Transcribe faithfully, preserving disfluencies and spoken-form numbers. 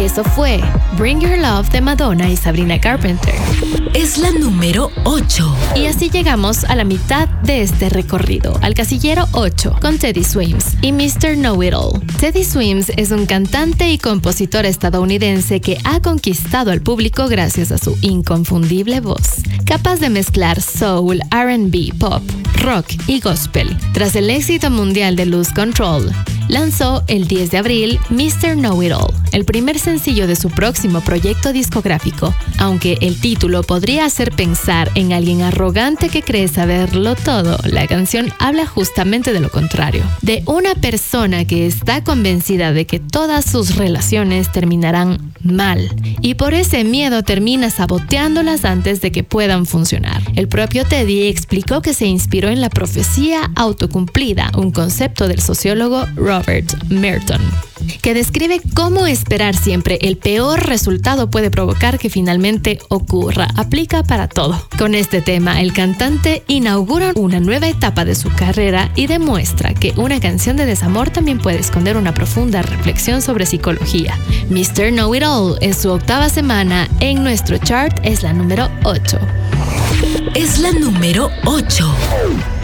Eso fue Bring Your Love de Madonna y Sabrina Carpenter. Es la número ocho. Y así llegamos a la mitad de este recorrido, al casillero ocho, con Teddy Swims y mister Know-It-All. Teddy Swims es un cantante y compositor estadounidense que ha conquistado al público gracias a su inconfundible voz, capaz de mezclar soul, R and B, pop, rock y gospel. Tras el éxito mundial de Lose Control, lanzó el diez de abril mister Know-It-All, el primer sencillo de su próximo proyecto discográfico. Aunque el título podría hacer pensar en alguien arrogante que cree saberlo todo, la canción habla justamente de lo contrario, de una persona que está convencida de que todas sus relaciones terminarán mal y por ese miedo termina saboteándolas antes de que puedan funcionar. El propio Teddy explicó que se inspiró en la profecía autocumplida, un concepto del sociólogo Robert Merton, que describe cómo esperar siempre el peor resultado puede provocar que finalmente ocurra. Aplica para todo. Con este tema, el cantante inaugura una nueva etapa de su carrera y demuestra que una canción de desamor también puede esconder una profunda reflexión sobre psicología. mister Know-It-All, en su octava semana en nuestro chart, es la número ocho. Es la número ocho.